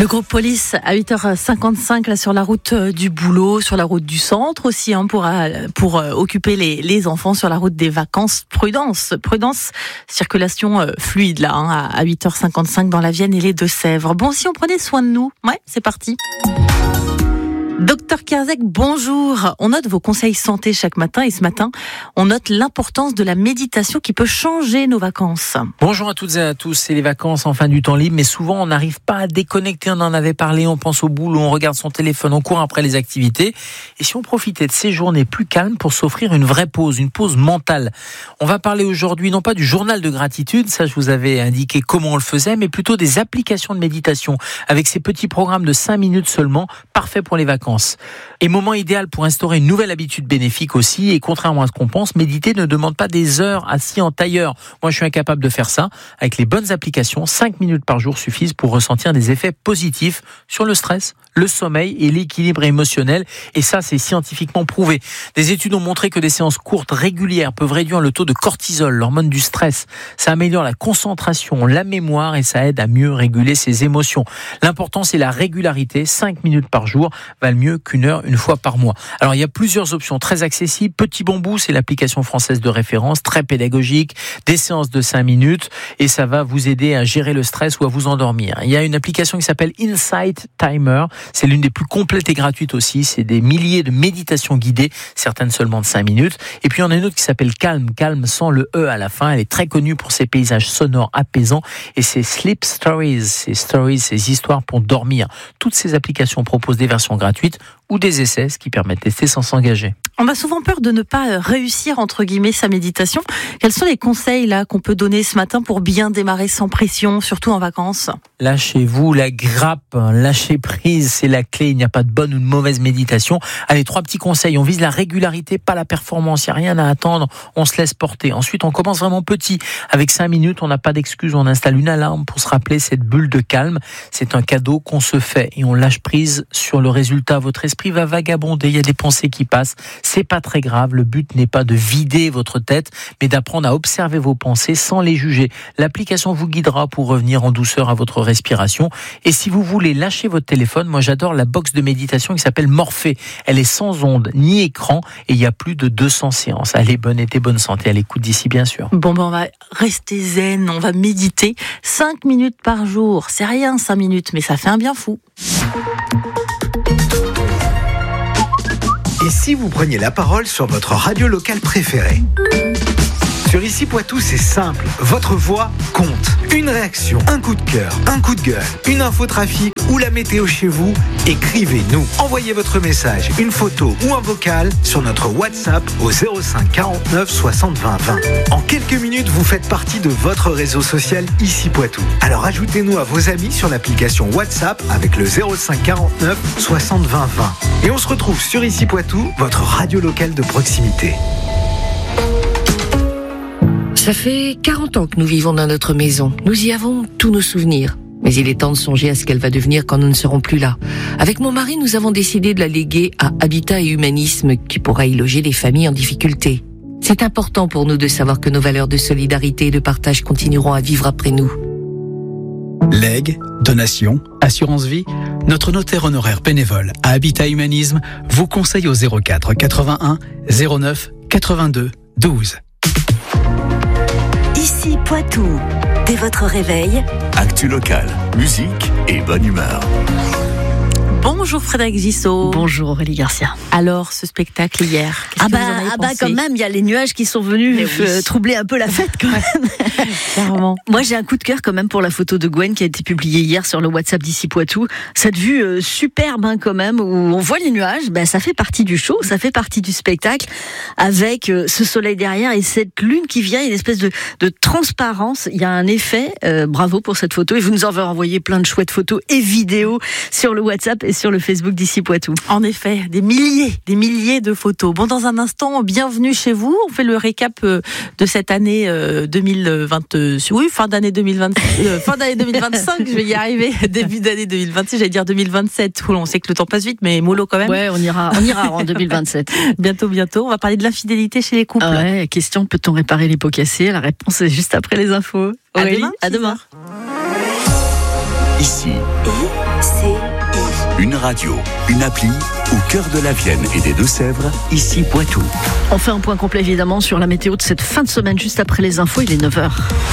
Le groupe Police à 8h55 là sur la route du boulot, sur la route du centre aussi pour occuper les enfants sur la route des vacances. Prudence, circulation fluide là à 8h55 dans la Vienne et les Deux-Sèvres. Bon, si on prenait soin de nous, ouais, c'est parti. Docteur Kierzek, bonjour. On note vos conseils santé chaque matin et ce matin, on note l'importance de la méditation qui peut changer nos vacances. Bonjour à toutes et à tous, c'est les vacances en fin du temps libre, mais souvent on n'arrive pas à déconnecter, on en avait parlé, on pense au boulot, on regarde son téléphone, on court après les activités. Et si on profitait de ces journées plus calmes pour s'offrir une vraie pause, une pause mentale. On va parler aujourd'hui non pas du journal de gratitude, ça je vous avais indiqué comment on le faisait, mais plutôt des applications de méditation avec ces petits programmes de 5 minutes seulement, parfaits pour les vacances. Et moment idéal pour instaurer une nouvelle habitude bénéfique aussi. Et contrairement à ce qu'on pense, méditer ne demande pas des heures assis en tailleur. Moi, je suis incapable de faire ça. Avec les bonnes applications, 5 minutes par jour suffisent pour ressentir des effets positifs sur le stress, le sommeil et l'équilibre émotionnel. Et ça, c'est scientifiquement prouvé. Des études ont montré que des séances courtes, régulières, peuvent réduire le taux de cortisol, l'hormone du stress. Ça améliore la concentration, la mémoire et ça aide à mieux réguler ses émotions. L'important, c'est la régularité. 5 minutes par jour valent mieux qu'une heure une fois par mois. Alors, il y a plusieurs options très accessibles. Petit Bambou, c'est l'application française de référence, très pédagogique, des séances de 5 minutes et ça va vous aider à gérer le stress ou à vous endormir. Il y a une application qui s'appelle Insight Timer. C'est l'une des plus complètes et gratuites aussi. C'est des milliers de méditations guidées, certaines seulement de 5 minutes. Et puis, il y en a une autre qui s'appelle Calm sans le E à la fin. Elle est très connue pour ses paysages sonores apaisants et ses Sleep Stories, ces histoires pour dormir. Toutes ces applications proposent des versions gratuites ou des essais, ce qui permet de tester sans s'engager. On a souvent peur de ne pas réussir, entre guillemets, sa méditation. Quels sont les conseils là qu'on peut donner ce matin pour bien démarrer sans pression, surtout en vacances ? Lâchez-vous la grappe, lâchez prise, c'est la clé. Il n'y a pas de bonne ou de mauvaise méditation. Allez, 3 petits conseils. On vise la régularité, pas la performance. Il n'y a rien à attendre. On se laisse porter. Ensuite, on commence vraiment petit. Avec 5 minutes, on n'a pas d'excuse. On installe une alarme pour se rappeler cette bulle de calme. C'est un cadeau qu'on se fait et on lâche prise sur le résultat. Votre esprit va vagabonder. Il y a des pensées qui passent. C'est pas très grave. Le but n'est pas de vider votre tête, mais d'apprendre à observer vos pensées sans les juger. L'application vous guidera pour revenir en douceur à votre respiration. Et si vous voulez lâcher votre téléphone, moi j'adore la box de méditation qui s'appelle Morphée. Elle est sans ondes ni écran et il y a plus de 200 séances. Allez, bonne été, bonne santé. À l'écoute d'ici, bien sûr. Bon, on va rester zen, on va méditer 5 minutes par jour. C'est rien, 5 minutes, mais ça fait un bien fou. Et si vous preniez la parole sur votre radio locale préférée ? Sur Ici Poitou, c'est simple. Votre voix compte. Une réaction, un coup de cœur, un coup de gueule, une info trafic ou la météo chez vous, écrivez-nous. Envoyez votre message, une photo ou un vocal sur notre WhatsApp au 05 49 60 20 20. En quelques minutes, vous faites partie de votre réseau social Ici Poitou. Alors ajoutez-nous à vos amis sur l'application WhatsApp avec le 05 49 60 20 20. Et on se retrouve sur Ici Poitou, votre radio locale de proximité. Ça fait 40 ans que nous vivons dans notre maison. Nous y avons tous nos souvenirs. Mais il est temps de songer à ce qu'elle va devenir quand nous ne serons plus là. Avec mon mari, nous avons décidé de la léguer à Habitat et Humanisme, qui pourra y loger les familles en difficulté. C'est important pour nous de savoir que nos valeurs de solidarité et de partage continueront à vivre après nous. Legs, donations, assurance vie, notre notaire honoraire bénévole à Habitat Humanisme vous conseille au 04 81 09 82 12. Ici Poitou, dès votre réveil. Actu locale, musique et bonne humeur. Bonjour Frédéric Gissot. Bonjour Aurélie Garcia. Alors, ce spectacle hier, qu'est-ce que vous en avez pensé ? Quand même, il y a les nuages qui sont venus troubler un peu la fête quand même. Clairement. Moi, j'ai un coup de cœur quand même pour la photo de Gwen qui a été publiée hier sur le WhatsApp d'Ici Poitou. Cette vue superbe quand même, où on voit les nuages, ça fait partie du show, ça fait partie du spectacle, avec ce soleil derrière et cette lune qui vient, une espèce de transparence. Il y a un effet, bravo pour cette photo, et vous nous en avez envoyé plein de chouettes photos et vidéos sur le WhatsApp et sur le Facebook d'Ici Poitou. En effet, des milliers de photos. Bon, dans un instant, bienvenue chez vous. On fait le récap de cette année 2020. Fin d'année 2025, je vais y arriver. Début d'année 2026, j'allais dire 2027. On sait que le temps passe vite, mais mollo quand même. Ouais, on ira en 2027. Bientôt. On va parler de l'infidélité chez les couples. Ouais, question, peut-on réparer les pots cassés ? La réponse est juste après les infos. À demain. À demain. Ici Une radio, une appli, au cœur de la Vienne et des Deux-Sèvres, ici Poitou. On fait un point complet évidemment sur la météo de cette fin de semaine juste après les infos, il est 9h.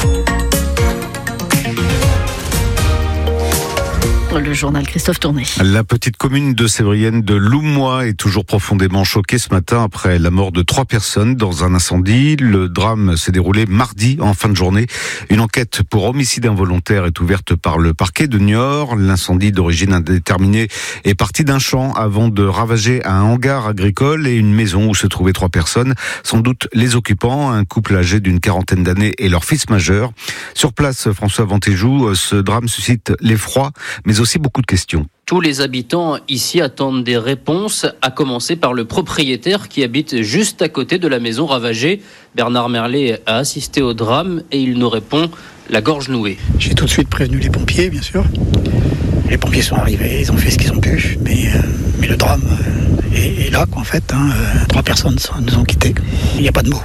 Le journal Christophe Tourné. La petite commune de Sévrienne de Loumois est toujours profondément choquée ce matin après la mort de 3 personnes dans un incendie. Le drame s'est déroulé mardi en fin de journée. Une enquête pour homicide involontaire est ouverte par le parquet de Niort. L'incendie d'origine indéterminée est parti d'un champ avant de ravager un hangar agricole et une maison où se trouvaient 3 personnes, sans doute les occupants, un couple âgé d'une 40aine d'années et leur fils majeur. Sur place, François Ventéjou, ce drame suscite l'effroi, mais aussi beaucoup de questions. Tous les habitants ici attendent des réponses, à commencer par le propriétaire qui habite juste à côté de la maison ravagée. Bernard Merlet a assisté au drame et il nous répond la gorge nouée. J'ai tout de suite prévenu les pompiers, bien sûr. Les pompiers sont arrivés, ils ont fait ce qu'ils ont pu, mais le drame est là, quoi, en fait. 3 personnes nous ont quittés. Il n'y a pas de mots.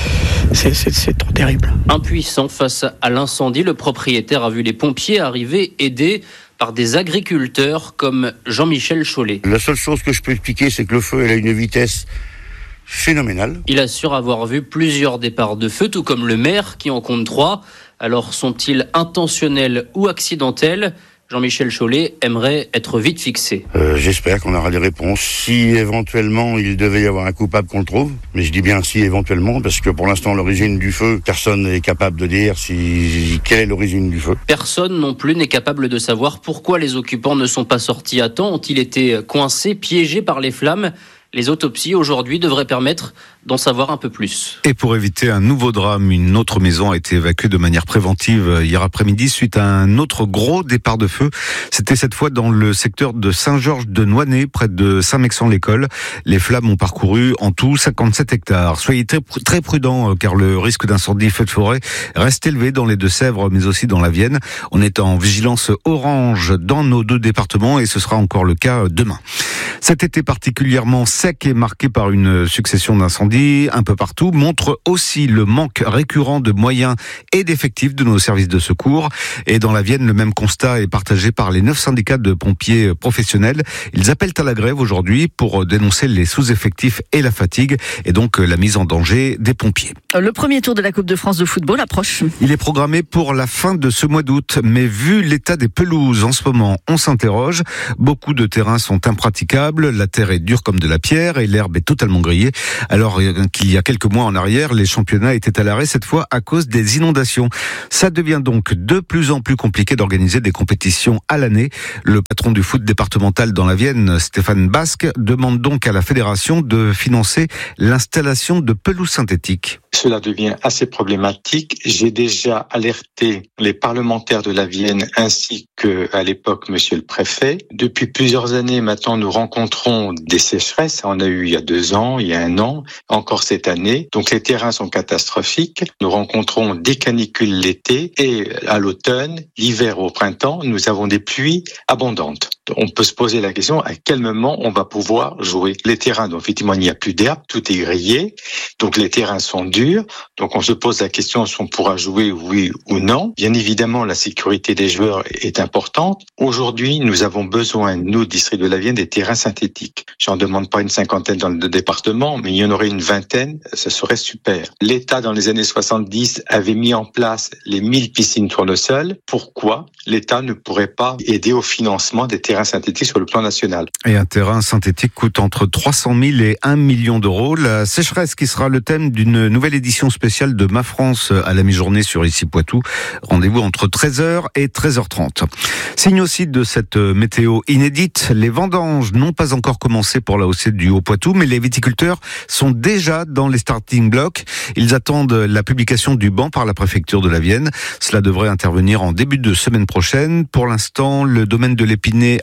C'est trop terrible. Impuissant face à l'incendie, le propriétaire a vu les pompiers arriver, aidés par des agriculteurs comme Jean-Michel Chollet. La seule chose que je peux expliquer, c'est que le feu, elle a une vitesse phénoménale. Il assure avoir vu plusieurs départs de feu, tout comme le maire qui en compte 3. Alors sont-ils intentionnels ou accidentels ? Jean-Michel Chollet aimerait être vite fixé. J'espère qu'on aura des réponses. Si éventuellement il devait y avoir un coupable, qu'on le trouve. Mais je dis bien si éventuellement, parce que pour l'instant l'origine du feu, personne n'est capable de dire quelle est l'origine du feu. Personne non plus n'est capable de savoir pourquoi les occupants ne sont pas sortis à temps. Ont-ils été coincés, piégés par les flammes ? Les autopsies aujourd'hui devraient permettre d'en savoir un peu plus. Et pour éviter un nouveau drame, une autre maison a été évacuée de manière préventive hier après-midi suite à un autre gros départ de feu. C'était cette fois dans le secteur de Saint-Georges de Noinet, près de Saint-Mexan-l'École. Les flammes ont parcouru en tout 57 hectares. Soyez très prudents car le risque d'incendie feu de forêt reste élevé dans les Deux-Sèvres mais aussi dans la Vienne. On est en vigilance orange dans nos 2 départements et ce sera encore le cas demain. Cet été particulièrement sec et marqué par une succession d'incendies un peu partout montre aussi le manque récurrent de moyens et d'effectifs de nos services de secours. Et dans la Vienne, le même constat est partagé par les 9 syndicats de pompiers professionnels. Ils appellent à la grève aujourd'hui pour dénoncer les sous-effectifs et la fatigue et donc la mise en danger des pompiers. Le premier tour de la Coupe de France de football approche. Il est programmé pour la fin de ce mois d'août, mais vu l'état des pelouses en ce moment, on s'interroge. Beaucoup de terrains sont impraticables, la terre est dure comme de la pierre et l'herbe est totalement grillée. Alors qu'il y a quelques mois en arrière, les championnats étaient à l'arrêt, cette fois à cause des inondations. Ça devient donc de plus en plus compliqué d'organiser des compétitions à l'année. Le patron du foot départemental dans la Vienne, Stéphane Basque, demande donc à la fédération de financer l'installation de pelouses synthétiques. Cela devient assez problématique. J'ai déjà alerté les parlementaires de la Vienne ainsi que, à l'époque, monsieur le préfet. Depuis plusieurs années maintenant, nous rencontrons des sécheresses. On a eu il y a 2 ans, il y a 1 an, encore cette année. Donc les terrains sont catastrophiques. Nous rencontrons des canicules l'été et à l'automne, l'hiver au printemps, nous avons des pluies abondantes. On peut se poser la question à quel moment on va pouvoir jouer. Les terrains, donc effectivement, il n'y a plus d'herbe, tout est grillé. Donc les terrains sont durs. Donc on se pose la question si on pourra jouer oui ou non. Bien évidemment, la sécurité des joueurs est importante. Aujourd'hui, nous avons besoin, nous, district de la Vienne, des terrains synthétiques. J'en demande pas une 50aine dans le département, mais il y en aurait une 20aine, ce serait super. L'État, dans les années 70, avait mis en place les 1000 piscines tournesol. Pourquoi l'État ne pourrait pas aider au financement des terrains synthétiques sur le plan national? Et un terrain synthétique coûte entre 300 000 et 1 million d'euros. La sécheresse qui sera le thème d'une nouvelle édition spéciale de Ma France à la mi-journée sur Ici Poitou. Rendez-vous entre 13h et 13h30. Signe aussi de cette météo inédite, les vendanges n'ont pas encore commencé pour la haussée du Haut-Poitou, mais les viticulteurs sont déjà dans les starting blocks. Ils attendent la publication du ban par la préfecture de la Vienne. Cela devrait intervenir en début de semaine prochaine. Pour l'instant, le domaine de l'Épinay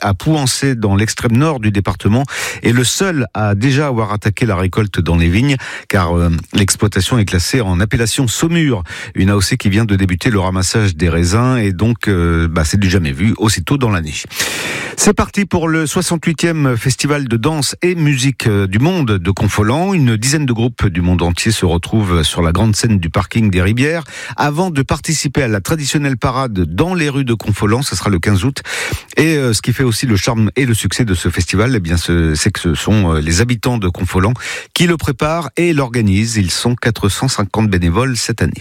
à Pouancé dans l'extrême nord du département est le seul à déjà avoir attaqué la récolte dans les vignes car l'exploitation est classée en appellation Saumur, une AOC qui vient de débuter le ramassage des raisins et donc c'est du jamais vu aussitôt dans l'année. C'est parti pour le 68e festival de danse et musique du monde de Confolens. Une dizaine de groupes du monde entier se retrouvent sur la grande scène du parking des Ribières avant de participer à la traditionnelle parade dans les rues de Confolens. Ce sera le 15 août. Et ce qui fait aussi le charme et le succès de ce festival, eh bien, c'est que ce sont les habitants de Confolens qui le préparent et l'organisent. Ils sont 450 bénévoles cette année.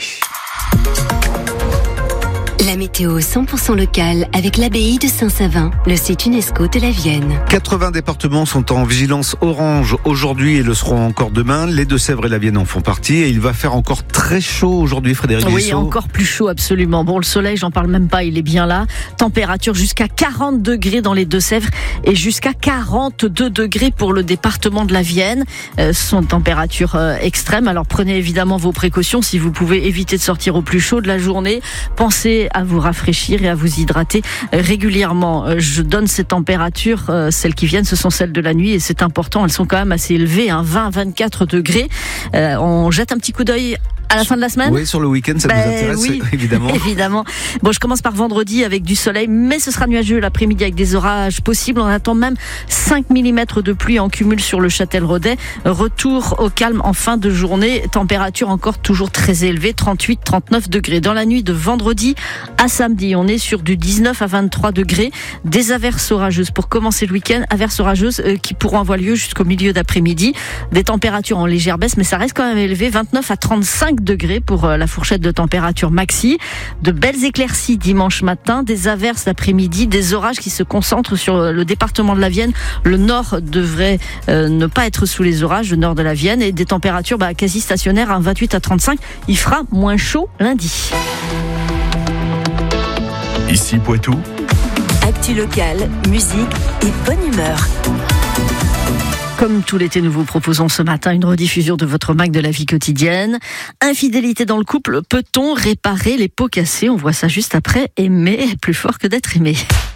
La météo 100% locale avec l'abbaye de Saint-Savin, le site UNESCO de la Vienne. 80 départements sont en vigilance orange aujourd'hui et le seront encore demain. Les Deux-Sèvres et la Vienne en font partie et il va faire encore très chaud aujourd'hui, Frédéric Oui, Guissot. encore plus chaud, absolument. Bon, le soleil, j'en parle même pas, il est bien là. Température jusqu'à 40 degrés dans les Deux-Sèvres et jusqu'à 42 degrés pour le département de la Vienne. Ce sont des températures extrêmes. Alors prenez évidemment vos précautions. Si vous pouvez éviter de sortir au plus chaud de la journée, pensez à vous rafraîchir et à vous hydrater régulièrement. Je donne ces températures, celles qui viennent, ce sont celles de la nuit et c'est important, elles sont quand même assez élevées, 20-24 degrés. On jette un petit coup d'œil à la fin de la semaine. Oui, sur le week-end, ça nous intéresse, oui, évidemment. Évidemment. Bon, je commence par vendredi avec du soleil, mais ce sera nuageux l'après-midi avec des orages possibles. On attend même 5 mm de pluie en cumul sur le Châtel-Rodet. Retour au calme en fin de journée. Température encore toujours très élevée, 38-39 degrés. Dans la nuit de vendredi à samedi, on est sur du 19 à 23 degrés. Des averses orageuses pour commencer le week-end. Averses orageuses qui pourront avoir lieu jusqu'au milieu d'après-midi. Des températures en légère baisse, mais ça reste quand même élevé. 29 à 35 degrés pour la fourchette de température maxi. De belles éclaircies dimanche matin, des averses l'après-midi, des orages qui se concentrent sur le département de la Vienne. Le nord devrait ne pas être sous les orages, le nord de la Vienne, et des températures quasi stationnaires à 28 à 35. Il fera moins chaud lundi. Ici Poitou. Actu locale, musique et bonne humeur. Comme tout l'été, nous vous proposons ce matin une rediffusion de votre Mac de la vie quotidienne. Infidélité dans le couple, peut-on réparer les pots cassés? On voit ça juste après. Aimer est plus fort que d'être aimé.